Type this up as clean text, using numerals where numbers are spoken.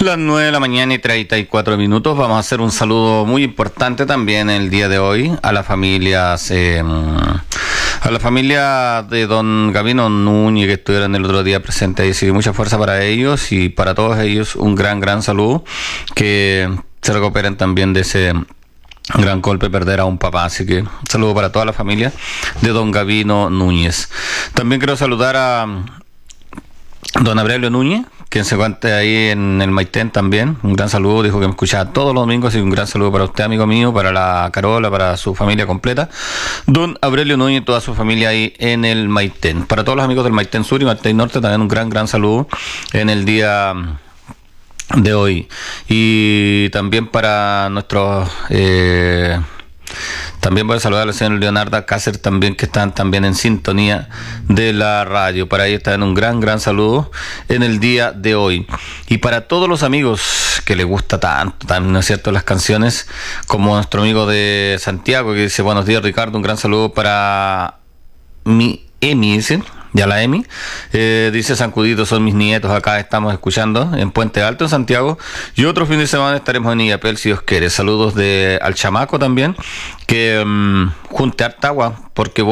Las 9 de la mañana y 34 minutos. Vamos a hacer un saludo muy importante también el día de hoy a las familias, a la familia de don Gabino Núñez, que estuvieron el otro día presentes ahí. Sí, mucha fuerza para ellos y para todos ellos un gran saludo. Que se recuperen también de ese gran golpe, perder a un papá. Así que un saludo para toda la familia de don Gabino Núñez. También quiero saludar a don Aurelio Núñez, quien se encuentra ahí en el Maitén también. Un gran saludo, dijo que me escuchaba todos los domingos, así que un gran saludo para usted, amigo mío, para la Carola, para su familia completa. Don Aurelio Núñez y toda su familia ahí en el Maitén. Para todos los amigos del Maitén Sur y Maitén Norte, también un gran saludo en el día de hoy. Y también para nuestros... también voy a saludar al señor Leonardo Cáceres también, que están también en sintonía de la radio. Para ellos están un gran saludo en el día de hoy. Y para todos los amigos que les gusta tanto, ¿no es cierto?, las canciones, como nuestro amigo de Santiago, que dice: buenos días, Ricardo, un gran saludo para mi Emi, dice. Ya la Emi, dice: Sancuditos son mis nietos, acá estamos escuchando en Puente Alto, en Santiago, y otro fin de semana estaremos en Illapel, si Dios quiere. Saludos al chamaco también, que junte harta agua, porque